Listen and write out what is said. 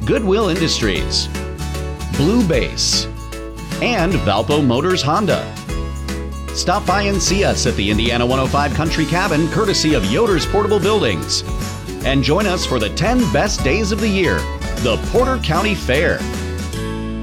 Goodwill Industries, Blue Base, and Valpo Motors Honda. Stop by and see us at the Indiana 105 Country Cabin, courtesy of Yoder's Portable Buildings. And join us for the 10 best days of the year, the Porter County Fair.